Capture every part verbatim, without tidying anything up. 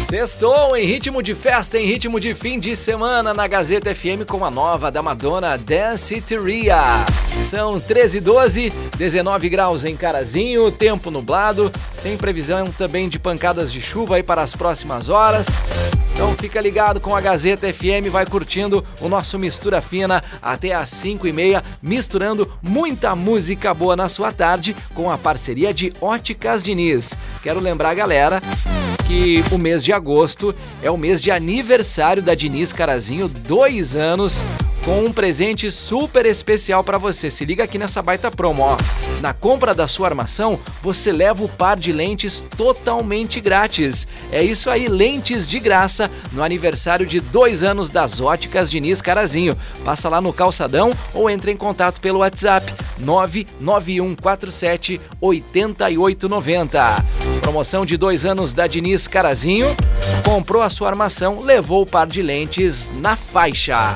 Sextou em ritmo de festa, em ritmo de fim de semana na Gazeta F M com a nova da Madonna, Danceteria. São treze e doze, dezenove graus em Carazinho, tempo nublado, tem previsão também de pancadas de chuva aí para as próximas horas. Então fica ligado com a Gazeta F M, vai curtindo o nosso Mistura Fina até às cinco e meia, misturando muita música boa na sua tarde com a parceria de Óticas Diniz. Quero lembrar a galera que o mês de agosto é o mês de aniversário da Diniz Carazinho, dois anos, com um presente super especial para você. Se liga aqui nessa baita promo, ó. Na compra da sua armação, você leva o par de lentes totalmente grátis. É isso aí, lentes de graça no aniversário de dois anos das Óticas Diniz Carazinho. Passa lá no Calçadão ou entre em contato pelo WhatsApp nove nove um quatro sete oito oito nove zero. Promoção de dois anos da Diniz Carazinho. Comprou a sua armação, levou o par de lentes na faixa.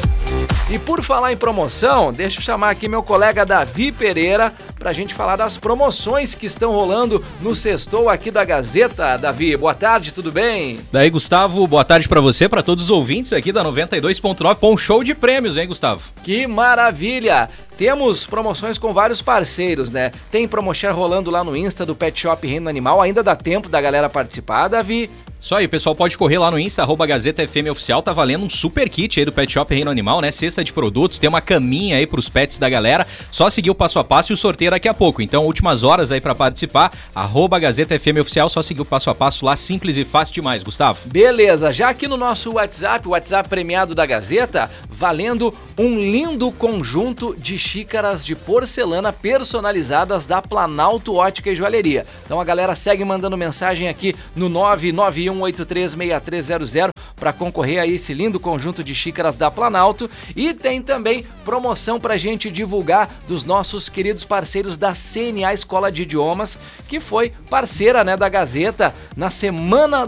E por falar em promoção, deixa eu chamar aqui meu colega Davi Pereira pra gente falar das promoções que estão rolando no Sextou aqui da Gazeta. Davi, boa tarde, tudo bem? Daí, Gustavo, boa tarde pra você, pra todos os ouvintes aqui da noventa e dois ponto nove, com um show de prêmios, hein, Gustavo? Que maravilha! Temos promoções com vários parceiros, né? Tem promoshare rolando lá no Insta do Pet Shop Reino Animal, ainda dá tempo da galera participar, Davi? Isso aí, o pessoal pode correr lá no Insta, arroba Gazeta F M Oficial, tá valendo um super kit aí do Pet Shop Reino Animal, né? Cesta de produtos, tem uma caminha aí pros pets da galera, só seguir o passo a passo e o sorteio daqui a pouco. Então, últimas horas aí pra participar, arroba Gazeta F M Oficial, só seguir o passo a passo lá, simples e fácil demais, Gustavo. Beleza, já aqui no nosso WhatsApp, o WhatsApp premiado da Gazeta, valendo um lindo conjunto de xícaras de porcelana personalizadas da Planalto Ótica e Joalheria. Então a galera segue mandando mensagem aqui no nove nove um oito três seis três zero zero para concorrer a esse lindo conjunto de xícaras da Planalto. E tem também promoção pra gente divulgar dos nossos queridos parceiros da C N A Escola de Idiomas, que foi parceira, né, da Gazeta na semana